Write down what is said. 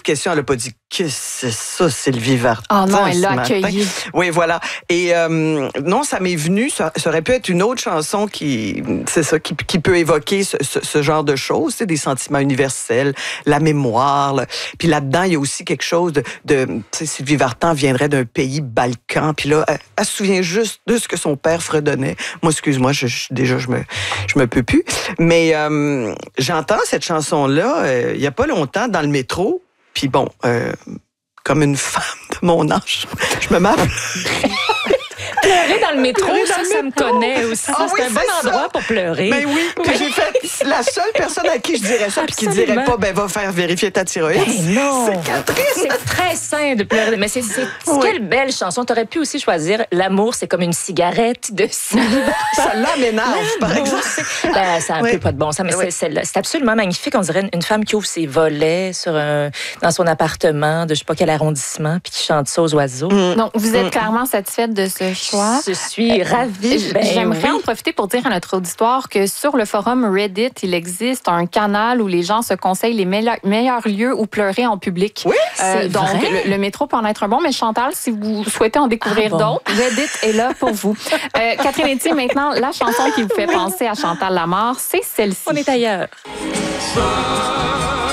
questions. Elle n'a pas dit « Qu'est-ce que c'est ça, Sylvie Vartan? » Ah non, elle l'a accueilli. Oui, voilà. Et non, ça m'est venu, ça aurait pu être une autre chanson qui peut évoquer ce genre de choses, c'est des sentiments universels, la mémoire. Là. Puis là-dedans, il y a aussi quelque chose de tu sais, Sylvie Vartan viendrait d'un pays balkan, puis là, elle se souvient juste de ce que son père fredonnait. Moi, excuse-moi, je me peux plus. Mais j'entends cette chanson-là il y a pas longtemps dans le métro, puis bon, comme une femme de mon âge, je me mets à pleurer. Pleurer dans le métro, ça me connaît aussi. Ah, c'est un bon endroit pour pleurer. Mais oui, puis j'ai fait la seule personne à qui je dirais ça, puis qui dirait pas, va faire vérifier ta thyroïde. Ben non. C'est Catherine. C'est très sain de pleurer. Mais c'est quelle belle chanson. T'aurais pu aussi choisir L'amour, c'est comme une cigarette de Sylvie. Ça m'énerve, par exemple. Ça a un peu pas de bon sens, mais c'est absolument magnifique. On dirait une femme qui ouvre ses volets dans son appartement de je sais pas quel arrondissement, puis qui chante ça aux oiseaux. Donc, vous êtes clairement satisfaite de ce choix. Je suis ravie. J'aimerais en profiter pour dire à notre auditoire que sur le forum Reddit, il existe un canal où les gens se conseillent les meilleurs lieux où pleurer en public. Oui, donc, le métro peut en être un bon, mais Chantal, si vous souhaitez en découvrir d'autres, Reddit est là pour vous. Catherine Etier, maintenant, la chanson qui vous fait penser à Chantal Lamarre, c'est celle-ci. On est ailleurs.